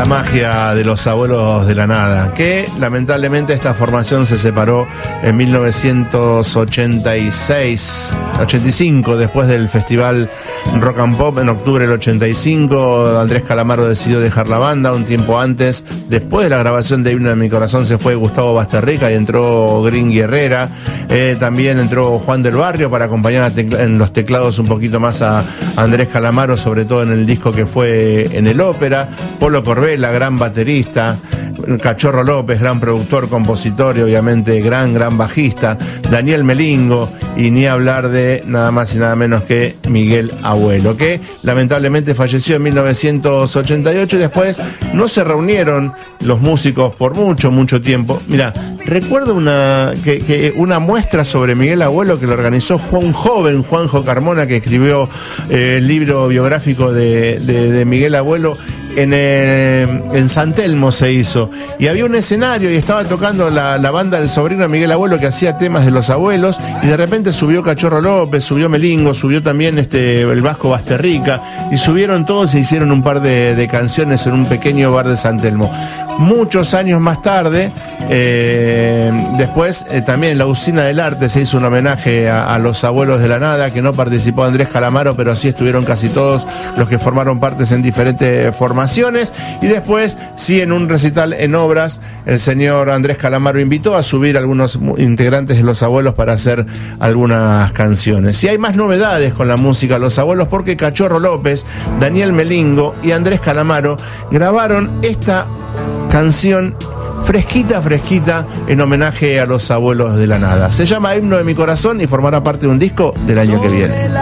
La magia de los abuelos de la nada, que lamentablemente esta formación se separó en 1985, después del festival Rock and Pop en octubre del 85. Andrés Calamaro decidió dejar la banda un tiempo antes. Después de la grabación de Himno de mi Corazón se fue Gustavo Basterrica y entró Gringy Herrera. También entró Juan del Barrio para acompañar en los teclados un poquito más a Andrés Calamaro, sobre todo en el disco que fue en el Ópera. Polo Corbella, gran baterista. Cachorro López, gran productor, compositor y obviamente gran bajista. Daniel Melingo, y ni hablar de nada más y nada menos que Miguel Abuelo, que lamentablemente falleció en 1988 y después no se reunieron los músicos por mucho tiempo. Mira, recuerdo una muestra sobre Miguel Abuelo que lo organizó un joven Juanjo Carmona, que escribió el libro biográfico de Miguel Abuelo. En San Telmo se hizo, y había un escenario y estaba tocando la banda del sobrino de Miguel Abuelo, que hacía temas de los abuelos, y de repente subió Cachorro López, subió Melingo, subió también el Vasco Basterrica, y subieron todos e hicieron un par de canciones en un pequeño bar de San Telmo. Muchos años más tarde, después también en la Usina del Arte se hizo un homenaje a los abuelos de la nada, que no participó Andrés Calamaro, pero sí estuvieron casi todos los que formaron partes en diferentes formaciones. Y después, sí, en un recital en Obras, el señor Andrés Calamaro invitó a subir algunos integrantes de Los Abuelos para hacer algunas canciones. Y hay más novedades con la música de Los Abuelos, porque Cachorro López, Daniel Melingo y Andrés Calamaro grabaron esta canción fresquita en homenaje a los abuelos de la nada. Se llama Himno de mi Corazón y formará parte de un disco del año que viene.